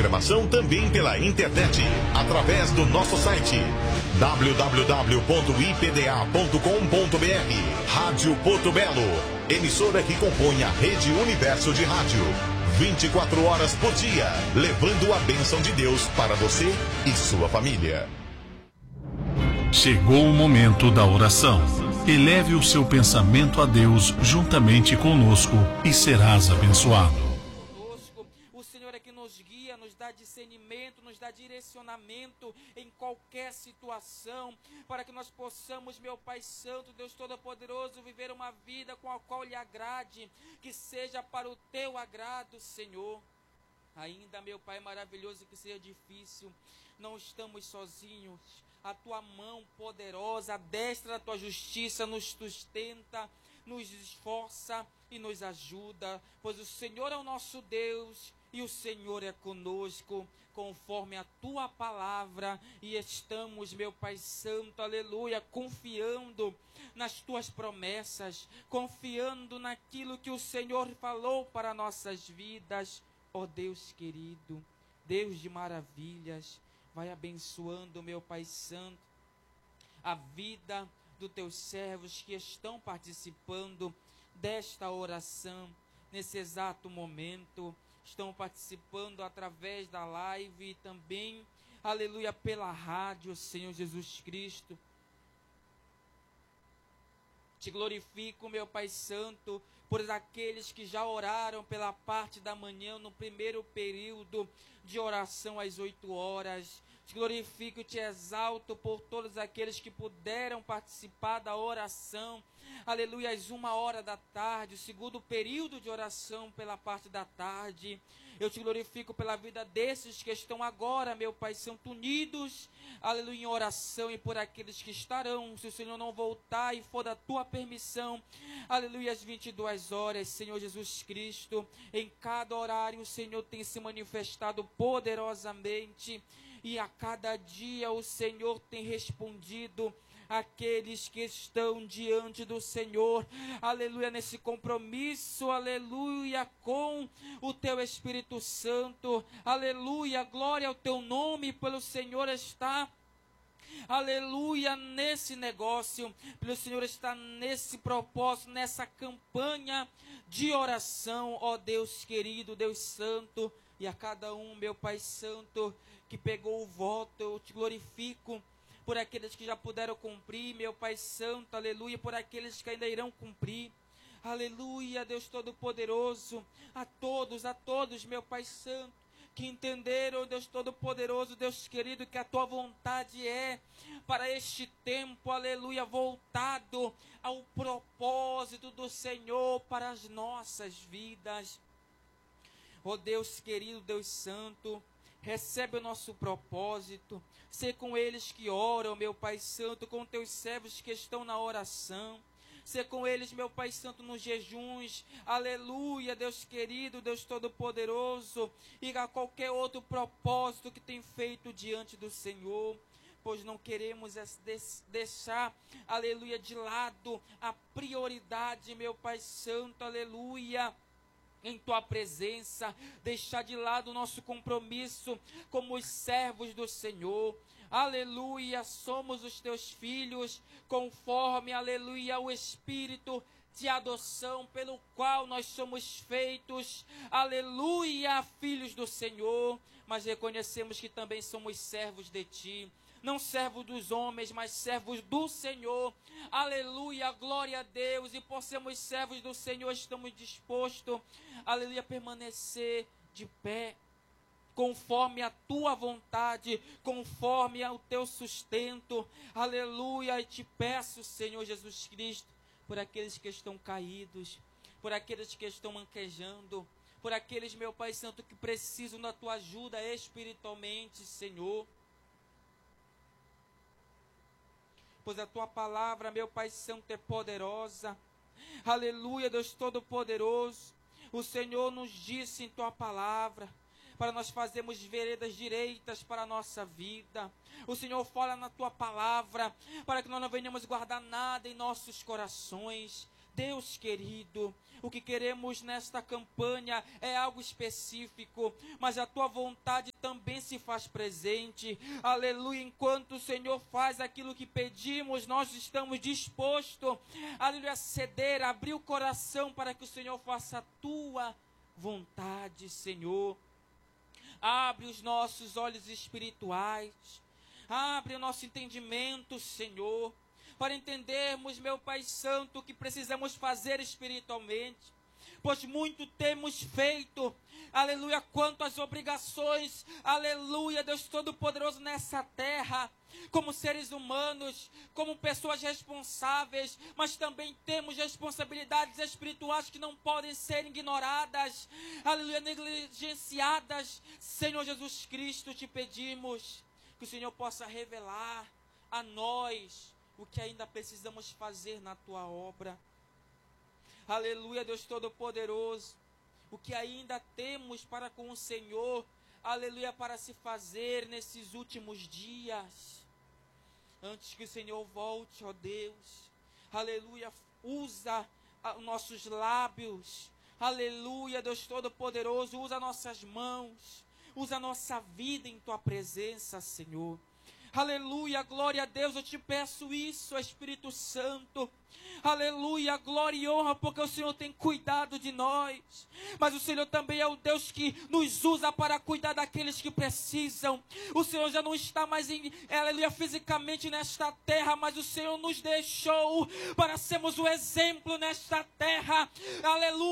programação também pela internet, através do nosso site www.ipda.com.br. Rádio Porto Belo, emissora que compõe a Rede Universo de Rádio. 24 horas por dia, levando a bênção de Deus para você e sua família. Chegou o momento da oração. Eleve o seu pensamento a Deus juntamente conosco e serás abençoado. O Senhor é que nos guia, nos dá discernimento, nos dá direcionamento em qualquer situação, para que nós possamos, meu Pai Santo, Deus Todo-Poderoso, viver uma vida com a qual lhe agrade, que seja para o teu agrado, Senhor. Ainda, meu Pai maravilhoso, que seja difícil, não estamos sozinhos. A tua mão poderosa, a destra da tua justiça nos sustenta, nos esforça e nos ajuda, pois o Senhor é o nosso Deus e o Senhor é conosco, conforme a tua palavra, e estamos, meu Pai Santo, aleluia, confiando nas tuas promessas, confiando naquilo que o Senhor falou para nossas vidas. Ó Deus querido, Deus de maravilhas, vai abençoando, meu Pai Santo, a vida dos teus servos que estão participando desta oração nesse exato momento. Estão participando através da live e também, aleluia, pela rádio, Senhor Jesus Cristo. Te glorifico, meu Pai Santo, por aqueles que já oraram pela parte da manhã, no primeiro período de oração às 8 horas. Te glorifico e te exalto por todos aqueles que puderam participar da oração. Aleluia, às 1h da tarde, o segundo período de oração pela parte da tarde. Eu te glorifico pela vida desses que estão agora, meu Pai Santo, unidos, aleluia, em oração, e por aqueles que estarão, se o Senhor não voltar e for da tua permissão, aleluia, às 22 horas, Senhor Jesus Cristo, em cada horário o Senhor tem se manifestado poderosamente, e a cada dia o Senhor tem respondido aqueles que estão diante do Senhor, aleluia, nesse compromisso, aleluia, com o teu Espírito Santo, aleluia, glória ao teu nome, pelo Senhor está, aleluia, nesse negócio, pelo Senhor está nesse propósito, nessa campanha de oração, ó Deus querido, Deus Santo, e a cada um, meu Pai Santo, que pegou o voto, eu te glorifico, por aqueles que já puderam cumprir, meu Pai Santo, aleluia, por aqueles que ainda irão cumprir, aleluia, Deus Todo-Poderoso, a todos, meu Pai Santo, que entenderam, Deus Todo-Poderoso, Deus querido, que a tua vontade é para este tempo, aleluia, voltado ao propósito do Senhor para as nossas vidas. Ó Deus querido, Deus Santo, recebe o nosso propósito, ser com eles que oram, meu Pai Santo, com teus servos que estão na oração, ser com eles, meu Pai Santo, nos jejuns, aleluia, Deus querido, Deus Todo-Poderoso, e a qualquer outro propósito que tem feito diante do Senhor, pois não queremos deixar, aleluia, de lado a prioridade, meu Pai Santo, aleluia, em tua presença, deixar de lado o nosso compromisso como os servos do Senhor, aleluia, somos os teus filhos, conforme, aleluia, o Espírito de adoção, pelo qual nós somos feitos, aleluia, filhos do Senhor, mas reconhecemos que também somos servos de ti, não servos dos homens, mas servos do Senhor, aleluia, glória a Deus, e por sermos servos do Senhor, estamos dispostos, aleluia, a permanecer de pé, conforme a tua vontade, conforme ao teu sustento, aleluia, e te peço, Senhor Jesus Cristo, por aqueles que estão caídos, por aqueles que estão manquejando, por aqueles, meu Pai Santo, que precisam da tua ajuda espiritualmente, Senhor, pois a tua palavra, meu Pai Santo, é poderosa, aleluia, Deus Todo-Poderoso, o Senhor nos disse em tua palavra, para nós fazermos veredas direitas para a nossa vida, o Senhor fala na tua palavra, para que nós não venhamos guardar nada em nossos corações, Deus querido, o que queremos nesta campanha é algo específico, mas a tua vontade também se faz presente. Aleluia, enquanto o Senhor faz aquilo que pedimos, nós estamos dispostos, aleluia, a ceder, a abrir o coração para que o Senhor faça a tua vontade, Senhor. Abre os nossos olhos espirituais, abre o nosso entendimento, Senhor, para entendermos, meu Pai Santo, o que precisamos fazer espiritualmente, pois muito temos feito, aleluia, quanto às obrigações, aleluia, Deus Todo-Poderoso, nessa terra, como seres humanos, como pessoas responsáveis, mas também temos responsabilidades espirituais que não podem ser ignoradas, aleluia, negligenciadas. Senhor Jesus Cristo, te pedimos que o Senhor possa revelar a nós o que ainda precisamos fazer na tua obra. Aleluia, Deus Todo-Poderoso, o que ainda temos para com o Senhor, aleluia, para se fazer nesses últimos dias, antes que o Senhor volte, ó Deus, aleluia, usa nossos lábios, aleluia, Deus Todo-Poderoso, usa nossas mãos, usa a nossa vida em tua presença, Senhor. Aleluia, glória a Deus, eu te peço isso, Espírito Santo. Aleluia, glória e honra, porque o Senhor tem cuidado de nós. Mas o Senhor também é o Deus que nos usa para cuidar daqueles que precisam. O Senhor já não está mais, aleluia, fisicamente nesta terra, mas o Senhor nos deixou para sermos o exemplo nesta terra. Aleluia.